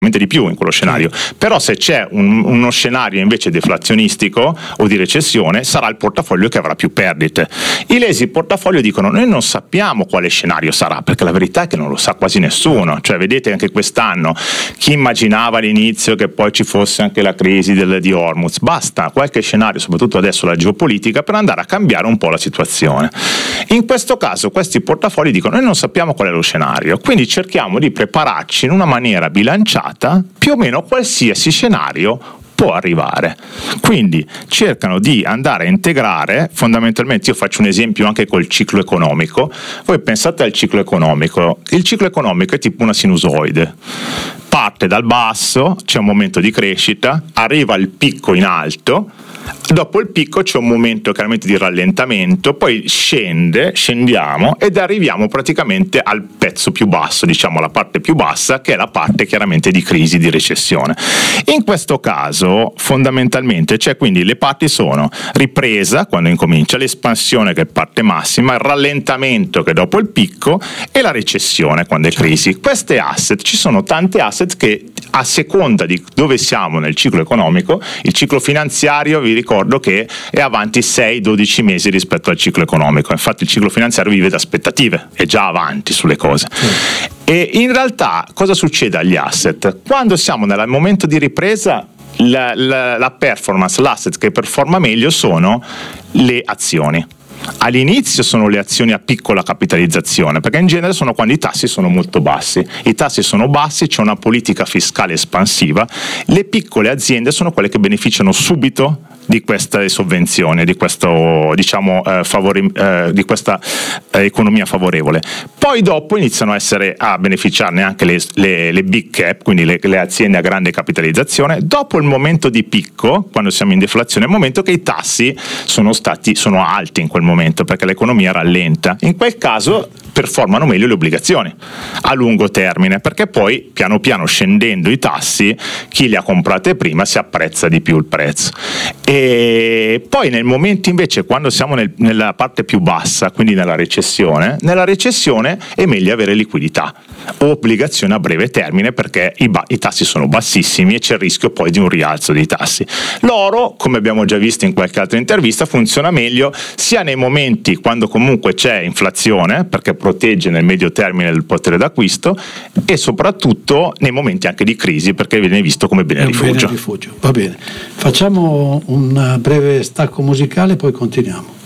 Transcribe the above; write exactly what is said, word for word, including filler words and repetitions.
di più in quello scenario, però se c'è un, uno scenario invece deflazionistico o di recessione sarà il portafoglio che avrà più perdite. I lesi portafoglio dicono noi non sappiamo quale scenario sarà, perché la verità è che non lo sa quasi nessuno, cioè vedete anche quest'anno chi immaginava all'inizio che poi ci fosse anche la crisi del, di Hormuz, basta qualche scenario, soprattutto adesso la geopolitica, per andare a cambiare un po' la situazione. In questo caso questi portafogli dicono noi non sappiamo qual è lo scenario, quindi cerchiamo di prepararci in una maniera bilanciata più o meno qualsiasi scenario può arrivare. Quindi cercano di andare a integrare, fondamentalmente io faccio un esempio anche col ciclo economico. Voi pensate al ciclo economico, il ciclo economico è tipo una sinusoide, parte dal basso, c'è un momento di crescita, arriva al picco in alto, dopo il picco c'è un momento chiaramente di rallentamento, poi scende, scendiamo ed arriviamo praticamente al pezzo più basso, diciamo la parte più bassa, che è la parte chiaramente di crisi, di recessione. In questo caso fondamentalmente c'è, quindi le parti sono ripresa quando incomincia, l'espansione che è parte massima, il rallentamento che è dopo il picco e la recessione quando è crisi. Queste asset, ci sono tante asset che a seconda di dove siamo nel ciclo economico, il ciclo finanziario vi ricordo che è avanti sei dodici mesi rispetto al ciclo economico, infatti il ciclo finanziario vive da aspettative, è già avanti sulle cose. Sì. E in realtà cosa succede agli asset? Quando siamo nel momento di ripresa, la, la, la performance, l'asset che performa meglio sono le azioni. All'inizio sono le azioni a piccola capitalizzazione, perché in genere sono quando i tassi sono molto bassi, i tassi sono bassi, c'è una politica fiscale espansiva, le piccole aziende sono quelle che beneficiano subito di queste sovvenzioni, di questo diciamo eh, favore, eh, di questa eh, economia favorevole. Poi dopo iniziano a essere a beneficiarne anche le, le, le big cap, quindi le, le aziende a grande capitalizzazione. Dopo il momento di picco, quando siamo in deflazione, è il momento che i tassi sono stati sono alti in quel momento, perché l'economia rallenta. In quel caso performano meglio le obbligazioni a lungo termine, perché poi piano piano scendendo i tassi, chi le ha comprate prima si apprezza di più il prezzo. E poi nel momento invece quando siamo nel, nella parte più bassa, quindi nella recessione, nella recessione è meglio avere liquidità o obbligazioni a breve termine, perché i, ba- i tassi sono bassissimi e c'è il rischio poi di un rialzo dei tassi. L'oro, come abbiamo già visto in qualche altra intervista, funziona meglio sia nei momenti quando comunque c'è inflazione, perché protegge nel medio termine il potere d'acquisto, e soprattutto nei momenti anche di crisi, perché viene visto come bene rifugio. Bene rifugio. Va bene, facciamo un breve stacco musicale, poi continuiamo.